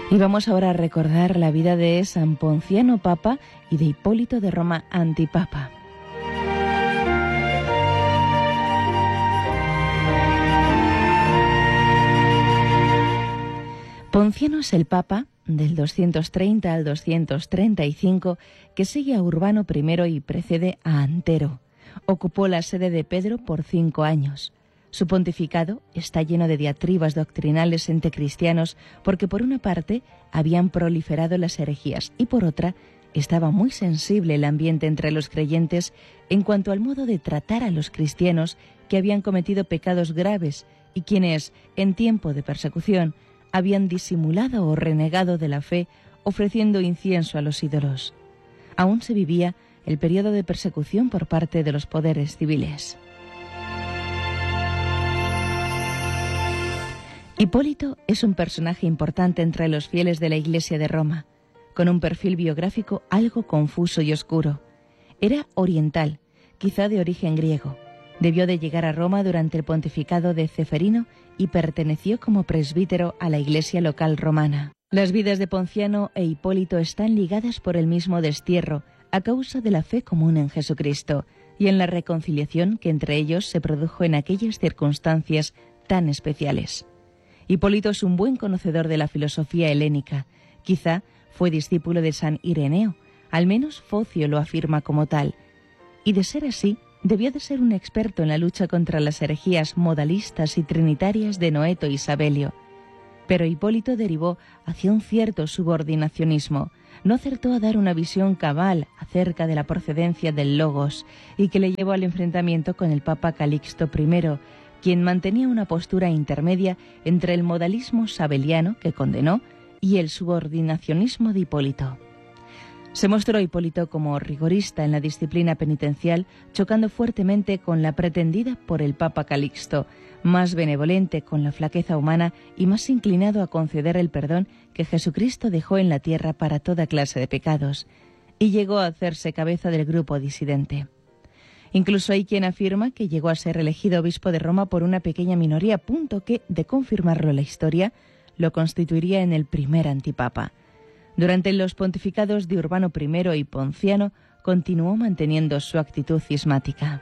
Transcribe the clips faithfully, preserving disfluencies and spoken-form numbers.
Y vamos ahora a recordar la vida de San Ponciano Papa y de Hipólito de Roma Antipapa. Ponciano es el Papa del doscientos treinta al doscientos treinta y cinco que sigue a Urbano primero y precede a Antero. Ocupó la sede de Pedro por cinco años. Su pontificado está lleno de diatribas doctrinales entre cristianos porque por una parte habían proliferado las herejías y por otra estaba muy sensible el ambiente entre los creyentes en cuanto al modo de tratar a los cristianos que habían cometido pecados graves y quienes, en tiempo de persecución, habían disimulado o renegado de la fe ofreciendo incienso a los ídolos. Aún se vivía el periodo de persecución por parte de los poderes civiles. Hipólito es un personaje importante entre los fieles de la Iglesia de Roma, con un perfil biográfico algo confuso y oscuro. Era oriental, quizá de origen griego. Debió de llegar a Roma durante el pontificado de Ceferino y perteneció como presbítero a la iglesia local romana. Las vidas de Ponciano e Hipólito están ligadas por el mismo destierro, a causa de la fe común en Jesucristo y en la reconciliación que entre ellos se produjo en aquellas circunstancias tan especiales. Hipólito es un buen conocedor de la filosofía helénica. Quizá fue discípulo de San Ireneo, al menos Focio lo afirma como tal. Y de ser así, debió de ser un experto en la lucha contra las herejías modalistas y trinitarias de Noeto y Sabelio. Pero Hipólito derivó hacia un cierto subordinacionismo. No acertó a dar una visión cabal acerca de la procedencia del Logos y que le llevó al enfrentamiento con el Papa Calixto primero, quien mantenía una postura intermedia entre el modalismo sabeliano, que condenó, y el subordinacionismo de Hipólito. Se mostró Hipólito como rigorista en la disciplina penitencial, chocando fuertemente con la pretendida por el Papa Calixto, más benevolente con la flaqueza humana y más inclinado a conceder el perdón que Jesucristo dejó en la tierra para toda clase de pecados, y llegó a hacerse cabeza del grupo disidente. Incluso hay quien afirma que llegó a ser elegido obispo de Roma por una pequeña minoría, punto que, de confirmarlo la historia, lo constituiría en el primer antipapa. Durante los pontificados de Urbano primero y Ponciano, continuó manteniendo su actitud cismática.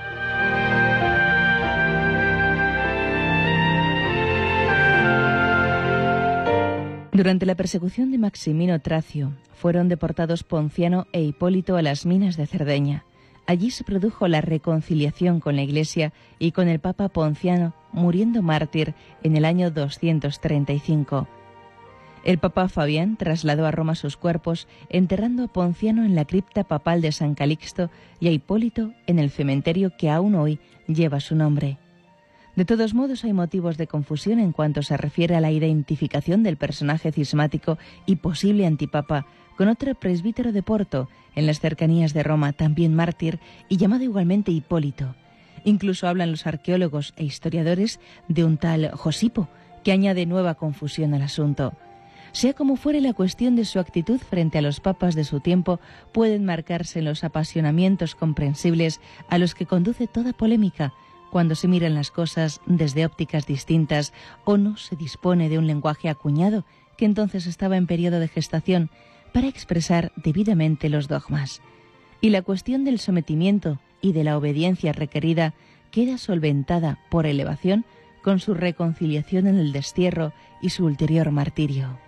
Durante la persecución de Maximino Tracio, fueron deportados Ponciano e Hipólito a las minas de Cerdeña. Allí se produjo la reconciliación con la Iglesia y con el Papa Ponciano, muriendo mártir en el año doscientos treinta y cinco. El Papa Fabián trasladó a Roma sus cuerpos, enterrando a Ponciano en la cripta papal de San Calixto y a Hipólito en el cementerio que aún hoy lleva su nombre. De todos modos, hay motivos de confusión en cuanto se refiere a la identificación del personaje cismático y posible antipapa con otro presbítero de Porto, en las cercanías de Roma, también mártir y llamado igualmente Hipólito. Incluso hablan los arqueólogos e historiadores de un tal Josipo, que añade nueva confusión al asunto. Sea como fuere, la cuestión de su actitud frente a los papas de su tiempo pueden marcarse en los apasionamientos comprensibles a los que conduce toda polémica, cuando se miran las cosas desde ópticas distintas o no se dispone de un lenguaje acuñado, que entonces estaba en periodo de gestación, para expresar debidamente los dogmas. Y la cuestión del sometimiento y de la obediencia requerida queda solventada por elevación con su reconciliación en el destierro y su ulterior martirio.